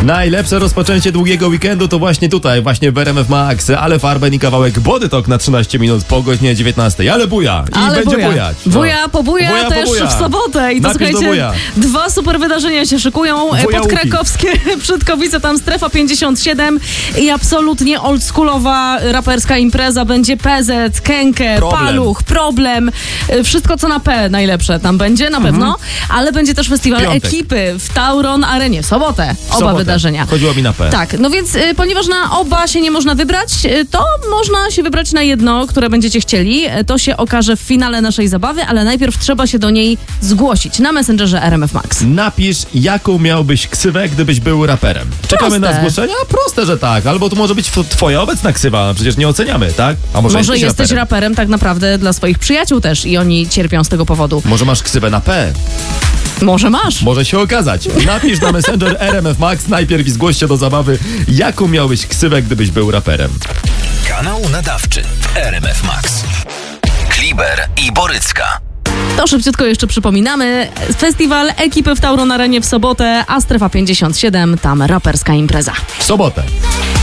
Najlepsze rozpoczęcie długiego weekendu to właśnie tutaj, właśnie w RMF Max, ale Farben i kawałek Body Talk na 13 minut po godzinie 19. Ale buja! I ale będzie buja. bujać. Buja pobuja też pobuja. w sobotę. I to Napisz do słuchajcie, buja. 2 super wydarzenia się szykują. Buja Podkrakowskie Przedkowice, tam Strefa 57 i absolutnie oldschoolowa raperska impreza. Będzie PZ, Kenke, Problem. Paluch, Problem. Wszystko co na P najlepsze tam będzie na pewno. Ale będzie też festiwal Piątek. ekipy w Tauron Arenie w sobotę. W Oba sobotę. wydarzenia. Chodziło mi na P. Tak, no więc ponieważ na oba się nie można wybrać, to można się wybrać na jedno, które będziecie chcieli. To się okaże w finale naszej zabawy, ale najpierw trzeba się do niej zgłosić na Messengerze RMF Max. Napisz, jaką miałbyś ksywę, gdybyś był raperem. Czekamy Proste. na zgłoszenia? Proste, że tak. Albo to może być twoja obecna ksywa. Przecież nie oceniamy, tak? A może Jesteś raperem tak naprawdę dla swoich przyjaciół też i oni cierpią z tego powodu. Może masz ksywę na P. Może masz. Może się okazać. Napisz na Messenger RMF Max najpierw i zgłoś się do zabawy, jaką miałbyś ksywę, gdybyś był raperem. Kanał nadawczy w RMF Max. Kliber i Borycka. To szybciutko jeszcze przypominamy. Festiwal ekipy w Tauron Arenie w sobotę, a Strefa 57, tam raperska impreza. W sobotę.